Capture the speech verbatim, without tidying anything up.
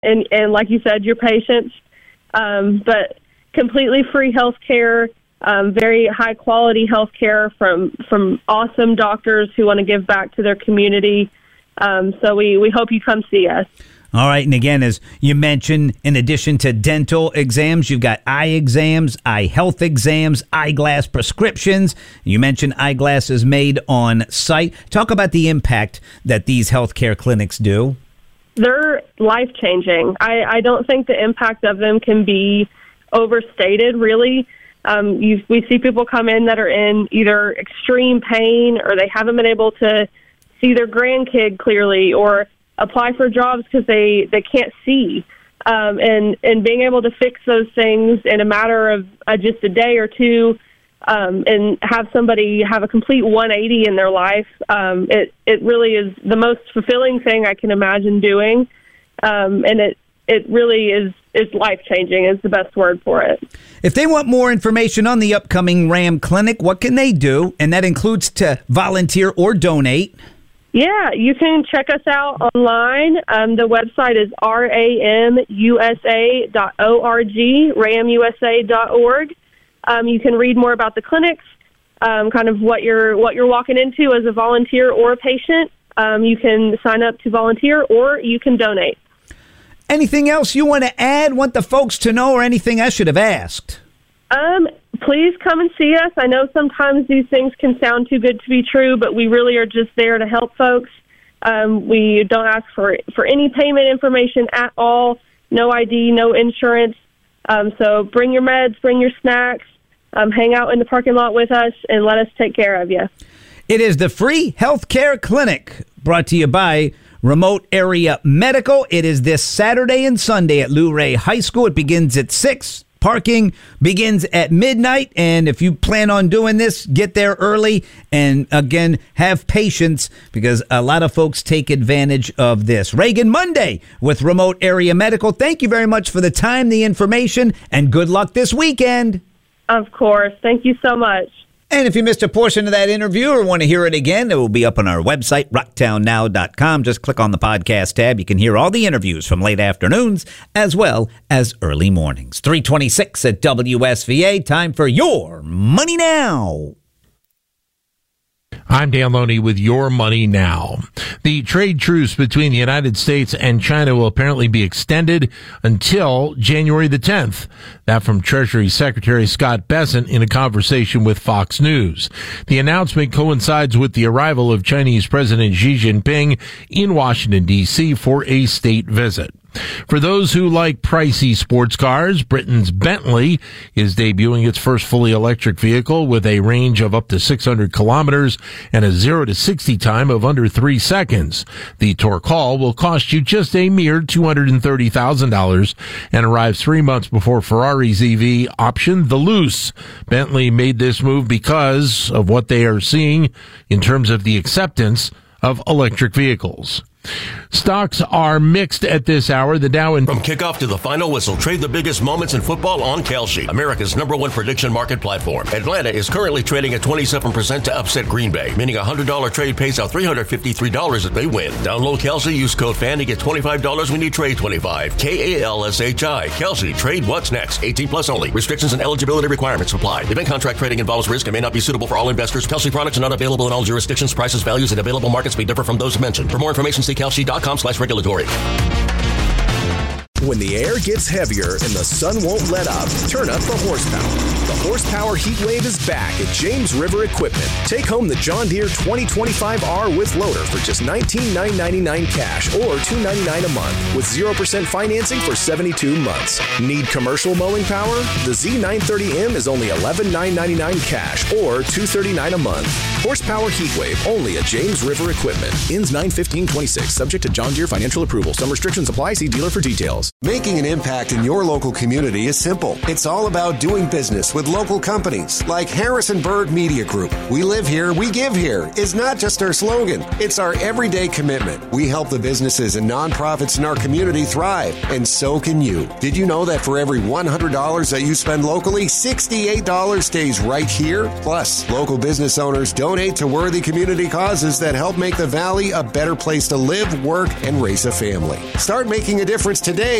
and, and like you said, your patients. Um, but completely free health care, um, very high-quality health care from, from awesome doctors who want to give back to their community. Um, so we, we hope you come see us. All right, and again, as you mentioned, in addition to dental exams, you've got eye exams, eye health exams, eyeglass prescriptions. You mentioned eyeglasses made on site. Talk about the impact that these healthcare clinics do. They're life-changing. I, I don't think the impact of them can be overstated, really. Um, you, we see people come in that are in either extreme pain or they haven't been able to see their grandkid clearly or apply for jobs because they, they can't see. Um, and, and being able to fix those things in a matter of uh, just a day or two um, and have somebody have a complete one eighty in their life, um, it, it really is the most fulfilling thing I can imagine doing. Um, and it, it really is, is life-changing is the best word for it. If they want more information on the upcoming RAM Clinic, what can they do? And that includes to volunteer or donate. Yeah, you can check us out online. Um, the website is ramusa dot org, ramusa dot org. Um, you can read more about the clinics, um, kind of what you're what you're walking into as a volunteer or a patient. Um, you can sign up to volunteer or you can donate. Anything else you want to add, want the folks to know, or anything I should have asked? Um, please come and see us. I know sometimes these things can sound too good to be true, but we really are just there to help folks. Um, we don't ask for, for any payment information at all, no I D, no insurance. Um, so bring your meds, bring your snacks, um, hang out in the parking lot with us, and let us take care of you. It is the Free Healthcare Clinic, brought to you by Remote Area Medical. It is this Saturday and Sunday at Luray High School. It begins at six. Parking begins at midnight, and if you plan on doing this, get there early, and again, have patience, because a lot of folks take advantage of this. Reagan Monday with Remote Area Medical. Thank you very much for the time, the information, and good luck this weekend. Of course. Thank you so much. And if you missed a portion of that interview or want to hear it again, it will be up on our website, rocktown now dot com. Just click on the podcast tab. You can hear all the interviews from late afternoons as well as early mornings. three twenty-six at W S V A. Time for Your Money Now. I'm Dan Loney with Your Money Now. The trade truce between the United States and China will apparently be extended until January the tenth. That from Treasury Secretary Scott Bessent in a conversation with Fox News. The announcement coincides with the arrival of Chinese President Xi Jinping in Washington, D C for a state visit. For those who like pricey sports cars, Britain's Bentley is debuting its first fully electric vehicle with a range of up to six hundred kilometers and a zero to sixty time of under three seconds. The Torque-Haul will cost you just a mere two hundred thirty thousand dollars and arrives three months before Ferrari's E V option, the Luce. Bentley made this move because of what they are seeing in terms of the acceptance of electric vehicles. Stocks are mixed at this hour. The Dow and from kickoff to the final whistle, trade the biggest moments in football on Kalshi, America's number one prediction market platform. Atlanta is currently trading at twenty-seven percent to upset Green Bay, meaning a one hundred dollars trade pays out three hundred fifty-three dollars if they win. Download Kalshi, use code F A N to get twenty-five dollars when you trade twenty-five. K A L S H I. Kalshi. Trade what's next. eighteen plus only. Restrictions and eligibility requirements apply. Event contract trading involves risk and may not be suitable for all investors. Kalshi products are not available in all jurisdictions. Prices, values, and available markets may differ from those mentioned. For more information, see kalshi dot com slash regulatory. When the air gets heavier and the sun won't let up, turn up the horsepower. The Horsepower Heat Wave is back at James River Equipment. Take home the John Deere twenty twenty-five R with loader for just nineteen thousand nine hundred ninety-nine dollars cash or two hundred ninety-nine dollars a month with zero percent financing for seventy-two months. Need commercial mowing power? The Z nine thirty M is only eleven thousand nine hundred ninety-nine dollars cash or two hundred thirty-nine dollars a month. Horsepower Heat Wave only at James River Equipment. Ends nine fifteen twenty-six. Subject to John Deere financial approval. Some restrictions apply. See dealer for details. Making an impact in your local community is simple. It's all about doing business with local companies like Harrison Bird Media Group. We live here, we give here is not just our slogan. It's our everyday commitment. We help the businesses and nonprofits in our community thrive, and so can you. Did you know that for every one hundred dollars that you spend locally, sixty-eight dollars stays right here? Plus, local business owners donate to worthy community causes that help make the Valley a better place to live, work, and raise a family. Start making a difference today